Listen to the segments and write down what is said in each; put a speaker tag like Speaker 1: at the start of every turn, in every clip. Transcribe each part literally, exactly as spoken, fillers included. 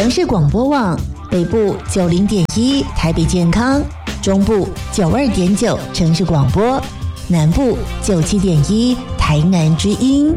Speaker 1: 城市广播网北部九零点一台北健康，中部九二点九城市广播，南部九七点一台南之音。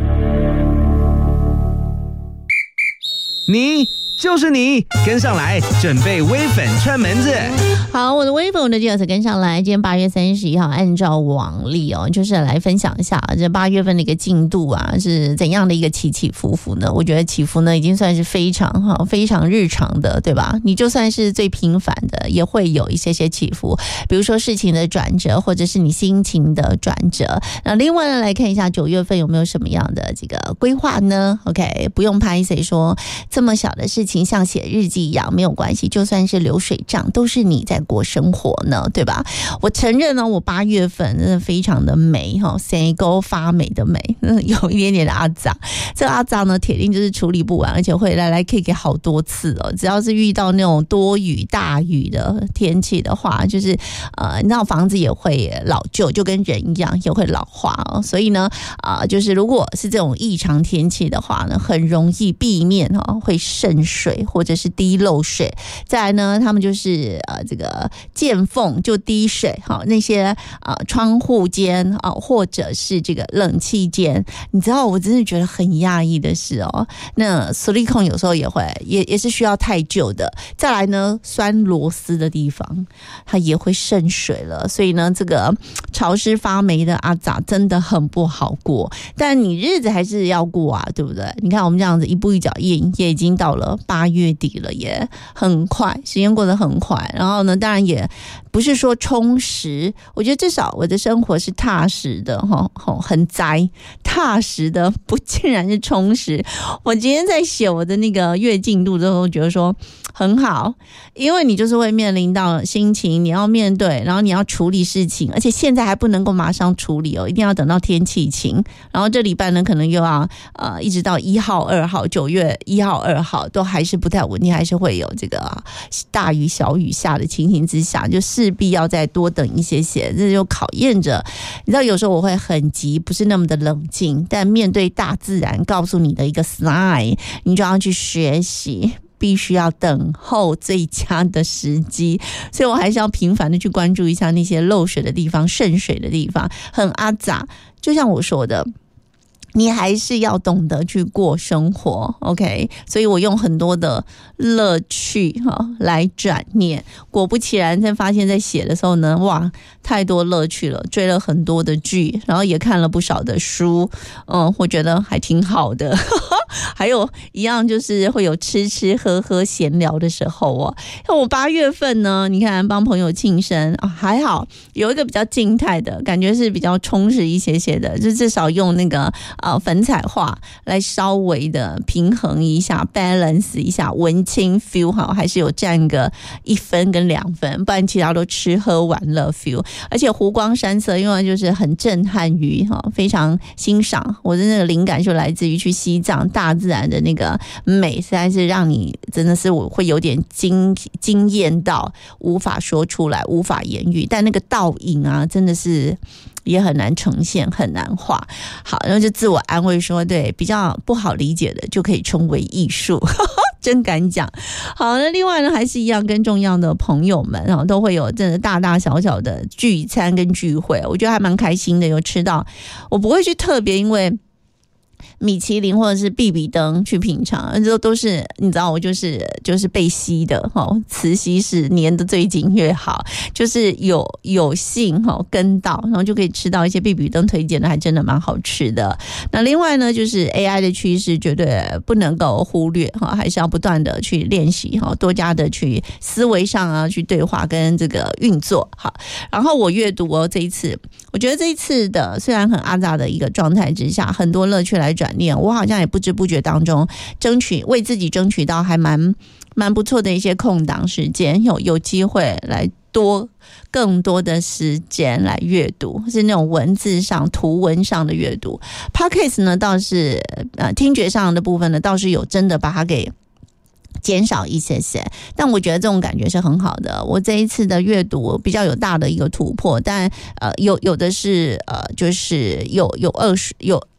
Speaker 2: 你就是你，跟上来，准备微粉串门子。
Speaker 3: 好，我的微粉我的记者跟上来，今天八月三十一号，按照往例哦，就是来分享一下这八月份的一个进度啊，是怎样的一个起起伏伏呢？我觉得起伏呢已经算是非常哈非常日常的，对吧？你就算是最平凡的，也会有一些些起伏，比如说事情的转折，或者是你心情的转折。那另外呢，来看一下九月份有没有什么样的这个规划呢 ？OK， 不用拍谁说这么小的事情像写日记一样没有关系，就算是流水账，都是你在过生活呢，对吧？我承认呢，我八月份真的非常的美哈，三沟发霉的美，有一点点的阿杂。这个阿杂呢，铁定就是处理不完，而且会来来去去好多次哦。只要是遇到那种多雨、大雨的天气的话，就是呃，那房子也会老旧，就跟人一样，也会老化哦。所以呢，啊、呃，就是如果是这种异常天气的话呢，很容易避免哦会渗水或者是滴漏水。再来呢，他们就是呃这个见缝就滴水，好，那些呃窗户间啊、呃，或者是这个冷气间，你知道我真的觉得很讶异的是哦，那矽利康有时候也会也也是需要太旧的。再来呢，栓螺丝的地方它也会渗水了，所以呢，这个潮湿发霉的阿杂真的很不好过。但你日子还是要过啊，对不对？你看我们这样子一步一脚印，也已经到了八月底了，也很快，时间过得很快。然后呢，当然也不是说充实，我觉得至少我的生活是踏实的哈，很宅踏实的，不竟然是充实。我今天在写我的那个月进度的时候，觉得说很好，因为你就是会面临到心情，你要面对，然后你要处理事情，而且现在还不能够马上处理哦，一定要等到天气晴。然后这礼拜呢，可能又要呃一直到一号、二号，九月一号、二号都还是不太稳定，还是会有这个大雨、小雨下的情形之下，就势必要再多等一些些，这就考验着。你知道，有时候我会很急，不是那么的冷静，但面对大自然告诉你的一个 sign， 你就要去学习。必须要等候最佳的时机，所以我还是要频繁的去关注一下那些漏水的地方、渗水的地方，很阿杂。就像我说的，你还是要懂得去过生活 ，OK？ 所以我用很多的乐趣哈来转念。果不其然，才发现在写的时候呢，哇，太多乐趣了，追了很多的剧，然后也看了不少的书，嗯，我觉得还挺好的。还有一样就是会有吃吃喝喝闲聊的时候哦。像我八月份呢，你看帮朋友庆生啊，还好有一个比较静态的感觉，是比较充实一些些的，就至少用那个呃粉彩画来稍微的平衡一下 balance 一下文青 feel 好，还是有占个一分跟两分，不然其他都吃喝玩乐 feel。而且湖光山色，因为就是很震撼于哈，非常欣赏。我的那个灵感就来自于去西藏大自然的那个美，实在是让你真的是我会有点惊惊艳到无法说出来，无法言语。但那个倒影啊，真的是也很难呈现，很难画。好，然后就自我安慰说，对，比较不好理解的就可以称为艺术。真敢讲。好，那另外呢，还是一样跟重要的朋友们啊，都会有真的大大小小的聚餐跟聚会，我觉得还蛮开心的，有吃到。我不会去特别因为米其林或者是必比登去品尝，这都是你知道，我就是就是被吸的哈，慈禧是粘的最紧越好，就是有有幸哈跟到，然后就可以吃到一些必比登推荐的，还真的蛮好吃的。那另外呢，就是 A I 的趋势绝对不能够忽略哈，还是要不断的去练习哈，多加的去思维上啊去对话跟这个运作好。然后我阅读哦，这一次我觉得这一次的虽然很阿杂的一个状态之下，很多乐趣来转念，我好像也不知不觉当中争取为自己争取到还蛮蛮不错的一些空档时间，有有机会来多更多的时间来阅读，是那种文字上图文上的阅读。 Podcast 呢倒是呃听觉上的部分呢倒是有真的把它给减少一些些，但我觉得这种感觉是很好的。我这一次的阅读比较有大的一个突破，但呃有有的是呃就是有有二十有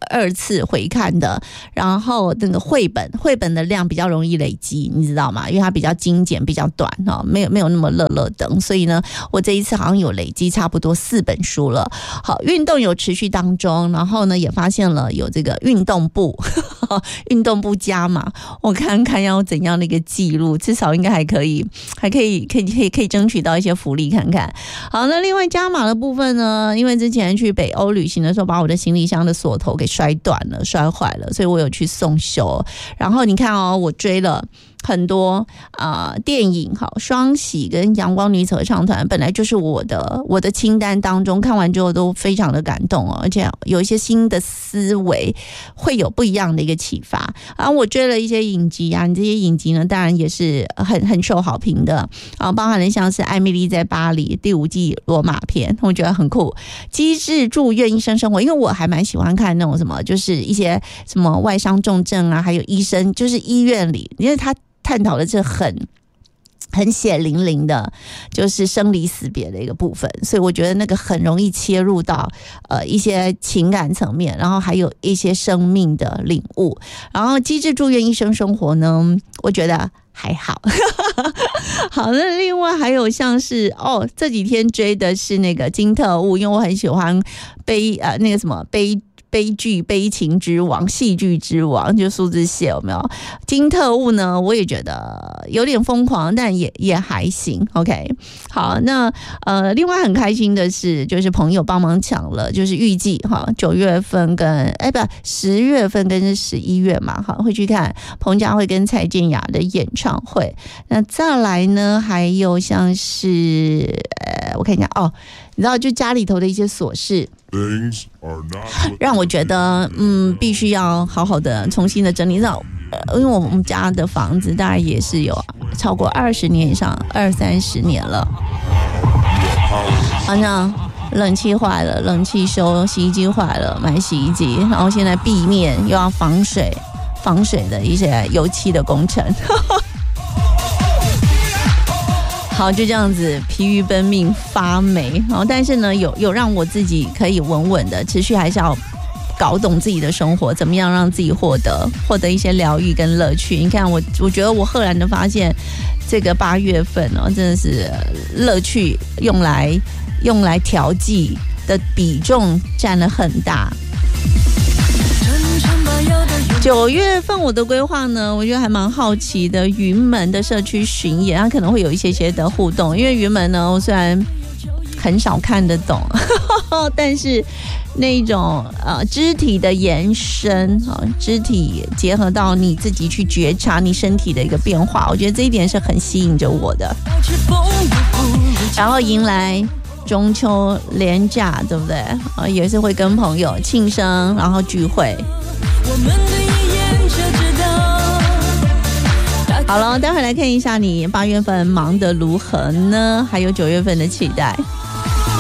Speaker 3: 二次回看的，然后那个绘本绘本的量比较容易累积，你知道吗？因为它比较精简比较短哈，没有没有那么乐乐等，所以呢我这一次好像有累积差不多四本书了。好，运动有持续当中，然后呢也发现了有这个运动部运动部加码，我看看要怎样的一个记录，至少应该还可以还可以可以可以可以争取到一些福利看看。好，那另外加码的部分呢，因为之前去北欧旅行的时候把我的行李箱的锁头给摔断了摔坏了，所以我有去送修。然后你看哦，我追了很多啊、呃、电影，好，双喜跟阳光女子合唱团本来就是我的我的清单当中，看完之后都非常的感动哦，而且有一些新的思维，会有不一样的一个启发。然后我追了一些影集啊，你这些影集呢，当然也是很很受好评的啊，包含了像是《艾蜜莉在巴黎》第五季罗马篇，我觉得很酷。机智住院医生生活，因为我还蛮喜欢看那种什么，就是一些什么外伤重症啊，还有医生，就是医院里，因为他探讨的这很很血淋淋的，就是生离死别的一个部分，所以我觉得那个很容易切入到呃一些情感层面，然后还有一些生命的领悟。然后机智住院医生生活呢，我觉得还好。好，那另外还有像是哦，这几天追的是那个金特务，因为我很喜欢悲呃那个什么悲。悲剧悲情之王，戏剧之王，就苏志燮，有没有？金特务呢，我也觉得有点疯狂，但也也还行。OK， 好，那呃，另外很开心的是，就是朋友帮忙抢了，就是预计哈九月份跟哎不十月份跟十一月嘛，哈会去看彭佳慧跟蔡健雅的演唱会。那再来呢，还有像是呃，我看一下哦，你知道就家里头的一些琐事。让我觉得嗯，必须要好好的重新的整理。因为我们家的房子大概也是有超过二十年以上，二三十年了。好像冷气坏了，冷气修，洗衣机坏了，买洗衣机，然后现在壁面又要防水，防水的一些油漆的工程。好，就这样子疲于奔命发霉，然后但是呢，有有让我自己可以稳稳的持续，还是要搞懂自己的生活，怎么样让自己获得获得一些疗愈跟乐趣。你看我，我觉得我赫然的发现，这个八月份哦，真的是乐趣用来用来调剂的比重占了很大。九月份我的规划呢，我觉得还蛮好奇的。云门的社区巡演，它可能会有一些些的互动，因为云门呢，我虽然很少看得懂，但是那种呃肢体的延伸啊，肢体结合到你自己去觉察你身体的一个变化，我觉得这一点是很吸引着我的。然后迎来中秋连假，对不对？啊，也是会跟朋友庆生，然后聚会。好了，待会来看一下你八月份忙得如何呢？还有九月份的期待。